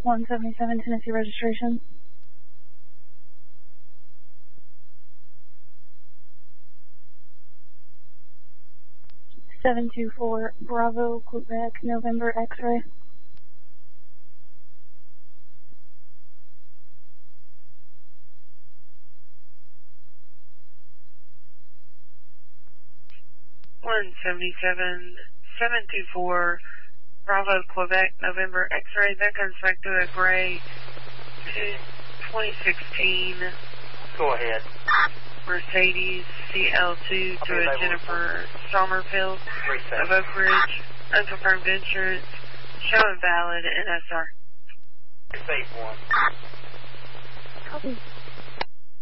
177 Tennessee registration. (724) Bravo, Quebec, November X-ray. (177) 724 Bravo, Quebec, November X-ray. That comes back to a gray 2016. Go ahead. Mercedes CL2 to a Jennifer Sommerfield of Oak Ridge. Unconfirmed insurance. Showing valid NSR. Safe one. Copy.